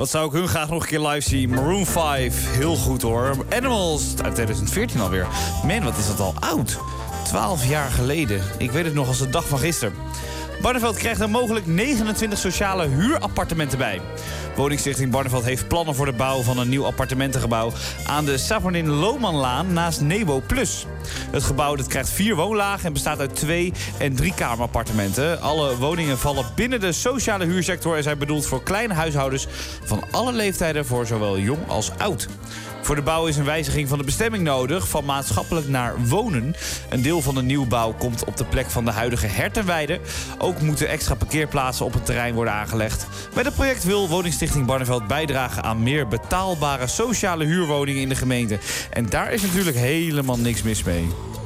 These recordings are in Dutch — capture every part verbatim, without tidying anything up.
Wat zou ik hun graag nog een keer live zien? Maroon vijf, heel goed hoor. Animals, uit twintig veertien alweer. Man, wat is dat al oud. twaalf jaar geleden. Ik weet het nog als de dag van gisteren. Barneveld krijgt er mogelijk negenentwintig sociale huurappartementen bij. Woningstichting Barneveld heeft plannen voor de bouw van een nieuw appartementengebouw aan de Savonin Lomanlaan naast Nebo Plus. Het gebouw dat krijgt vier woonlagen en bestaat uit twee- en driekamerappartementen. Alle woningen vallen binnen de sociale huursector en zijn bedoeld voor kleine huishoudens van alle leeftijden voor zowel jong als oud. Voor de bouw is een wijziging van de bestemming nodig, van maatschappelijk naar wonen. Een deel van de nieuwbouw komt op de plek van de huidige hertenweide. Ook moeten extra parkeerplaatsen op het terrein worden aangelegd. Met het project wil Woningstichting Barneveld bijdragen aan meer betaalbare sociale huurwoningen in de gemeente. En daar is natuurlijk helemaal niks mis mee.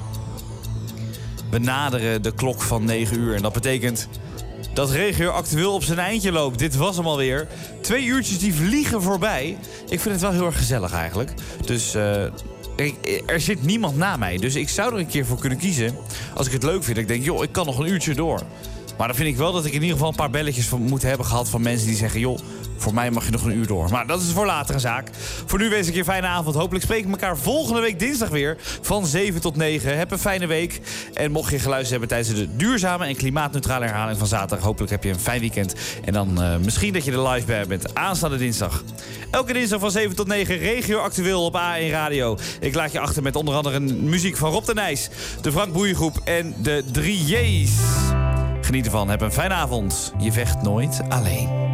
We naderen de klok van negen uur en dat betekent dat Regio Actueel op zijn eindje loopt. Dit was hem alweer. Twee uurtjes die vliegen voorbij. Ik vind het wel heel erg gezellig eigenlijk. Dus uh, ik, er zit niemand na mij. Dus ik zou er een keer voor kunnen kiezen. Als ik het leuk vind. Ik denk, joh, ik kan nog een uurtje door. Maar dan vind ik wel dat ik in ieder geval een paar belletjes van moet hebben gehad van mensen die zeggen, joh, voor mij mag je nog een uur door. Maar dat is voor latere zaak. Voor nu wens ik je een fijne avond. Hopelijk spreken we elkaar volgende week dinsdag weer van zeven tot negen. Heb een fijne week. En mocht je geluisterd hebben tijdens de duurzame en klimaatneutrale herhaling van zaterdag, hopelijk heb je een fijn weekend. En dan uh, misschien dat je er live bij bent aanstaande dinsdag. Elke dinsdag van zeven tot negen Regio Actueel op A één Radio. Ik laat je achter met onder andere muziek van Rob de Nijs, de Frank Boeiengroep en de drie J's. Geniet ervan. Heb een fijne avond. Je vecht nooit alleen.